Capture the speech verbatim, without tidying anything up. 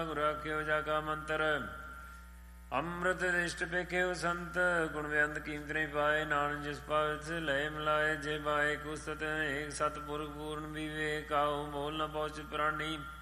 ਗੁਰ ਆਖਿਓ ਜਾ ਕਾ ਮੰਤਰ। ਅੰਮ੍ਰਿਤ ਰਿਸ਼ਟ ਪੇਖਿਓ ਸੰਤ ਗੁਣ ਬੇਅੰਤ ਕੀਮਤ ਨਹੀਂ ਪਾਏ। ਨਾਨਕ ਜਿਸ ਪਾਵਿਤ ਲਏ ਮਿਲਾਏ ਜੇ ਬਾਏ ਕੁਸਤ ਏਕ ਸਤਿਪੁਰਖ ਪੂਰਨ ਵਿਵੇਕ ਆਓ ਬੋਲ ਨ ਪਹੁੰਚ ਪ੍ਰਾਣੀ।